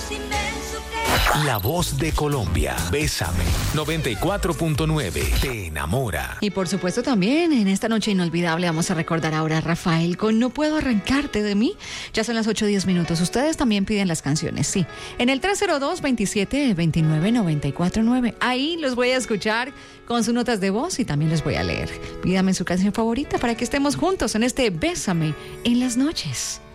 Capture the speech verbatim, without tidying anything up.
La voz de Colombia. Bésame. noventa y cuatro punto nueve. Te enamora. Y por supuesto también en esta noche inolvidable vamos a recordar ahora a Rafael con No puedo arrancarte de mí. Ya son las ocho diez minutos. Ustedes también piden las canciones, sí. En el tres cero dos, veintisiete, veintinueve, noventa y cuatro nueve. Ahí los voy a escuchar con sus notas de voz y también los voy a leer. Pídame su canción favorita para que estemos juntos en este Bésame en las noches.